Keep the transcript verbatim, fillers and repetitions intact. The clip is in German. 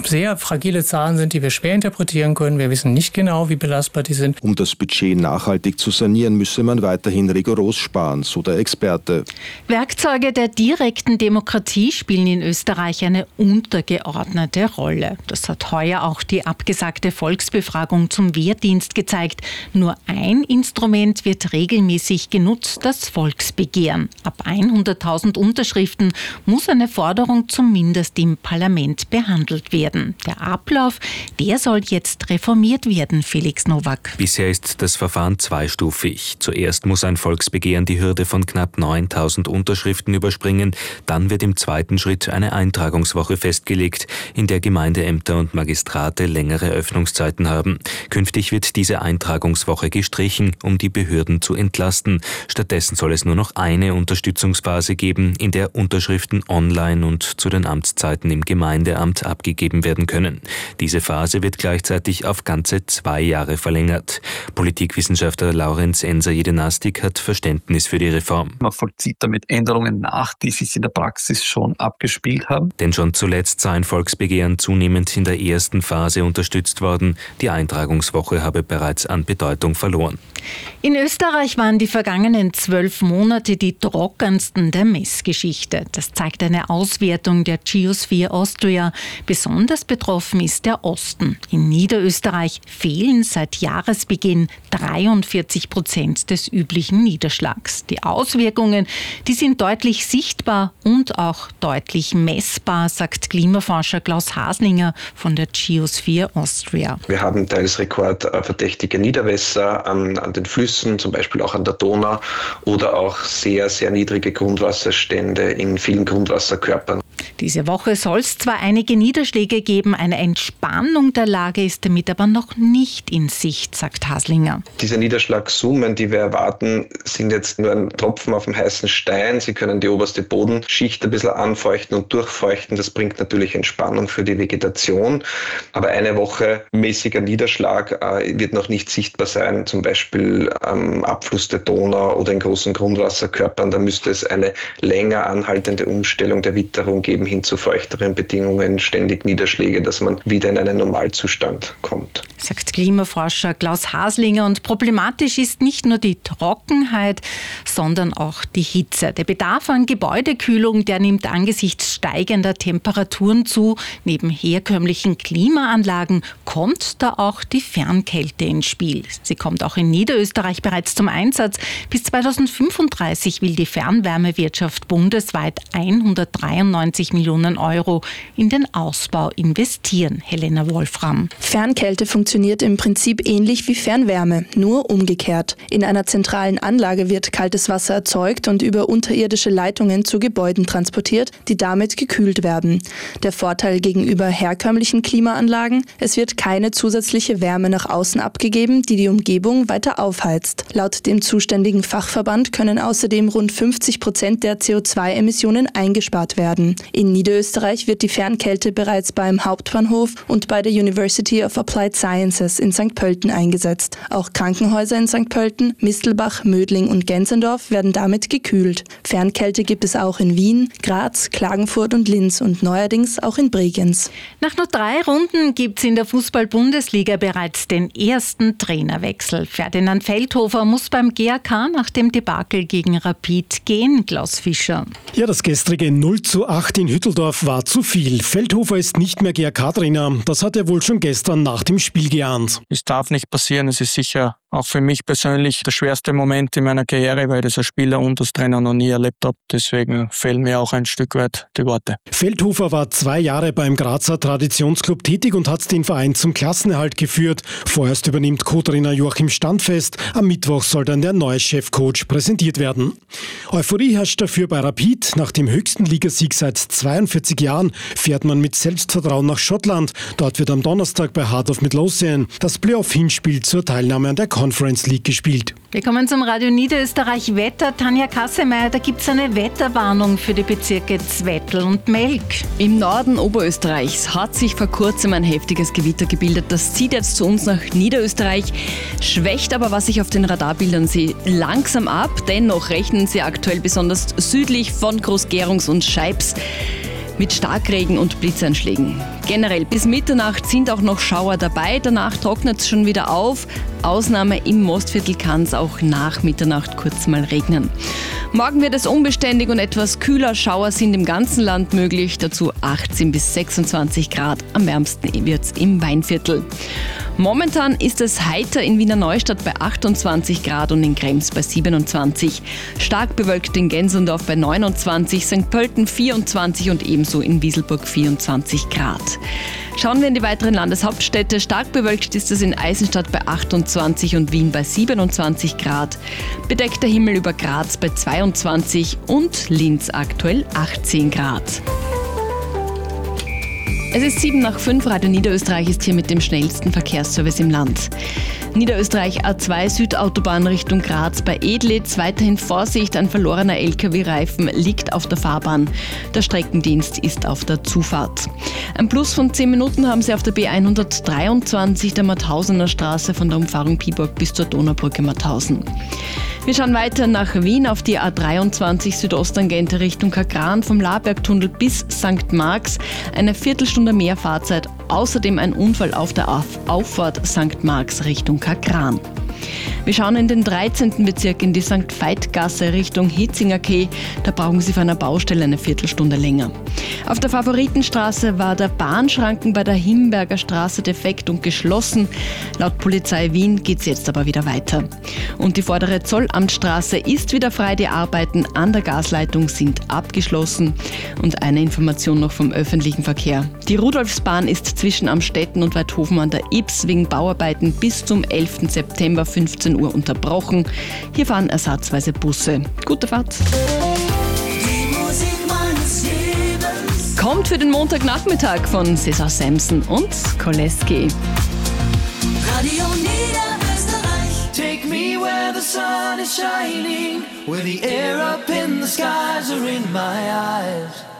sehr fragile Zahlen sind, die wir schwer interpretieren können. Wir wissen nicht genau, wie belastbar die sind. Um das Budget nachhaltig zu sanieren, müsse man weiterhin rigoros sparen, so der Experte. Werkzeuge der direkten Demokratie spielen in Österreich eine untergeordnete Rolle. Das hat heuer auch die abgesagte Volksbefragung zum Wehrdienst gezeigt. Nur ein Instrument wird regelmäßig genutzt, das Volksbegehren. Ab hunderttausend Unterschriften muss eine Forderung zumindest im Parlament behandelt werden. Der Ablauf, der soll jetzt reformiert werden, Felix Nowak. Bisher ist das Verfahren zweistufig. Zuerst muss ein Volksbegehren die Hürde von knapp neuntausend Unterschriften überspringen. Dann wird im zweiten Schritt eine Eintragungswoche festgelegt, in der Gemeindeämter und Magistrate längere Öffnungszeiten haben. Künftig wird diese Eintragungswoche gestrichen, um die Behörden zu entlasten. Stattdessen soll es nur noch eine Unterstützungsphase geben, in der Unterschriften online und zu den Amtszeiten im Gemeindeamt abgegeben werden können. Diese Phase wird gleichzeitig auf ganze zwei Jahre verlängert. Politikwissenschaftler Laurenz Enser-Jedenastik hat Verständnis für die Reform. Man vollzieht damit Änderungen nach, die sich in der Praxis schon abgespielt haben. Denn schon zuletzt sei ein Volksbegehren zunehmend in der ersten Phase unterstützt worden. Die Eintragungswoche habe bereits an Bedeutung verloren. In Österreich waren die vergangenen zwölf Monate die trockensten der Messgeschichte. Das zeigt eine Auswertung der Geosphere Austria. Besonders betroffen ist der Osten. In Niederösterreich fehlen seit Jahresbeginn dreiundvierzig Prozent des üblichen Niederschlags. Die Auswirkungen, die sind deutlich sichtbar und auch deutlich messbar, sagt Klimaforscher Klaus Haslinger von der Geosphere Austria. Wir haben teils rekordverdächtige Niederwässer an, an den Flüssen, zum Beispiel auch an der Donau, oder auch sehr, sehr niedrige Grundwasserstände in vielen Grundwasserkörpern. Diese Woche soll es zwar einige Niederschläge geben, eine Entspannung der Lage ist damit aber noch nicht in Sicht, sagt Haslinger. Diese Niederschlagssummen, die wir erwarten, sind jetzt nur ein Tropfen auf dem heißen Stein. Sie können die oberste Bodenschicht ein bisschen anfeuchten und durchfeuchten. Das bringt natürlich Entspannung für die Vegetation. Aber eine Woche mäßiger Niederschlag äh, wird noch nicht sichtbar sein, zum Beispiel am Abfluss der Donau oder in großen Grundwasserkörpern. Da müsste es eine länger anhaltende Umstellung der Witterung geben hin zu feuchteren Bedingungen, ständig Niederschläge, dass man wieder in einen Normalzustand kommt. Sagt Klimaforscher Klaus Haslinger. Und problematisch ist nicht nur die Trockenheit, sondern auch die Hitze. Der Bedarf an Gebäudekühlung, der nimmt angesichts steigender Temperaturen zu. Neben herkömmlichen Klimaanlagen kommt da auch die Fernkälte ins Spiel. Sie kommt auch in Niederösterreich bereits zum Einsatz. Bis zweitausendfünfunddreißig will die Fernwärmewirtschaft bundesweit hundertdreiundneunzig Millionen Euro in den Ausbau investieren. Helena Wolfram. Fernkälte funktioniert im Prinzip ähnlich wie Fernwärme, nur umgekehrt. In einer zentralen Anlage wird kaltes Wasser erzeugt und über unterirdische Leitungen zu Gebäuden transportiert, die damit gekühlt werden. Der Vorteil gegenüber herkömmlichen Klimaanlagen: Es wird keine zusätzliche Wärme nach außen abgegeben, die die Umgebung weiter aufheizt. Laut dem zuständigen Fachverband können außerdem rund fünfzig Prozent der C O zwei Emissionen eingespart werden. In Niederösterreich wird die Fernkälte bereits beim Hauptbahnhof und bei der University of Applied Sciences in Sankt Pölten eingesetzt. Auch Krankenhäuser in Sankt Pölten, Mistelbach, Mödling und Gensendorf werden damit gekühlt. Fernkälte gibt es auch in Wien, Graz, Klagenfurt und Linz und neuerdings auch in Bregenz. Nach nur drei Runden gibt es in der Fußball-Bundesliga bereits den ersten Trainerwechsel. Ferdinand Feldhofer muss beim G A K nach dem Debakel gegen Rapid gehen, Klaus Fischer. Ja, das gestrige null zu acht in Hütteldorf war zu viel. Feldhofer ist nicht mehr G A K-Trainer. Das hat er wohl schon gestern nach dem Spiel geahnt. Es darf nicht passieren. Es ist sicher auch für mich persönlich der schwerste Moment in meiner Karriere, weil ich das als Spieler und als Trainer noch nie erlebt habe. Deswegen fehlen mir auch ein Stück weit die Worte. Feldhofer war zwei Jahre beim Grazer Traditionsclub tätig und hat den Verein zum Klassenerhalt geführt. Vorerst übernimmt Co-Trainer Joachim Standfest. Am Mittwoch soll dann der neue Chefcoach präsentiert werden. Euphorie herrscht dafür bei Rapid. Nach dem höchsten Ligasieg seit zweiundvierzig Jahren fährt man mit Selbstvertrauen nach Schottland. Dort wird am Donnerstag bei Heart of Midlothian das Playoff-Hinspiel zur Teilnahme an der Conference League gespielt. Wir kommen zum Radio Niederösterreich Wetter. Tanja Kassemeyer, da gibt es eine Wetterwarnung für die Bezirke Zwettl und Melk. Im Norden Oberösterreichs hat sich vor kurzem ein heftiges Gewitter gebildet. Das zieht jetzt zu uns nach Niederösterreich, schwächt aber, was ich auf den Radarbildern sehe, langsam ab. Dennoch rechnen sie aktuell besonders südlich von Groß-Gerungs und Scheibs mit Starkregen und Blitzeinschlägen. Generell bis Mitternacht sind auch noch Schauer dabei, danach trocknet es schon wieder auf. Ausnahme im Mostviertel kann es auch nach Mitternacht kurz mal regnen. Morgen wird es unbeständig und etwas kühler. Schauer sind im ganzen Land möglich, dazu achtzehn bis sechsundzwanzig Grad. Am wärmsten wird es im Weinviertel. Momentan ist es heiter in Wiener Neustadt bei achtundzwanzig Grad und in Krems bei siebenundzwanzig. Stark bewölkt in Gensendorf bei neunundzwanzig, Sankt Pölten vierundzwanzig und ebenso in Wieselburg vierundzwanzig Grad. Schauen wir in die weiteren Landeshauptstädte. Stark bewölkt ist es in Eisenstadt bei achtundzwanzig und Wien bei siebenundzwanzig Grad. Bedeckter Himmel über Graz bei zweiundzwanzig und Linz aktuell achtzehn Grad. Es ist sieben nach fünf, Radio Niederösterreich ist hier mit dem schnellsten Verkehrsservice im Land. Niederösterreich A zwei Südautobahn Richtung Graz bei Edlitz. Weiterhin Vorsicht, ein verlorener L K W-Reifen liegt auf der Fahrbahn. Der Streckendienst ist auf der Zufahrt. Ein Plus von zehn Minuten haben Sie auf der B hundertdreiundzwanzig der Mauthausener Straße von der Umfahrung Piborg bis zur Donaubrücke Mauthausen. Wir schauen weiter nach Wien auf die A dreiundzwanzig Südosttangente Richtung Kagran vom Labergtunnel bis Sankt Marx. Eine Viertelstunde mehr Fahrzeit, außerdem ein Unfall auf der Auffahrt Sankt Marx Richtung Kagran. Wir schauen in den dreizehnten Bezirk in die Sankt Veit-Gasse Richtung Hitzinger Quai. Da brauchen Sie für eine Baustelle eine Viertelstunde länger. Auf der Favoritenstraße war der Bahnschranken bei der Himberger Straße defekt und geschlossen. Laut Polizei Wien geht es jetzt aber wieder weiter. Und die vordere Zollamtstraße ist wieder frei. Die Arbeiten an der Gasleitung sind abgeschlossen. Und eine Information noch vom öffentlichen Verkehr. Die Rudolfsbahn ist zwischen Amstetten und Weidhofen an der Ybbs wegen Bauarbeiten bis zum elften September fünfzehn Uhr unterbrochen. Hier fahren ersatzweise Busse. Gute Fahrt. Die Musik meines Lebens. Kommt für den Montagnachmittag von Cesar Sampson und Koleski. Radio Niederösterreich. Take me where the sun is shining, where the air up in the skies are in my eyes.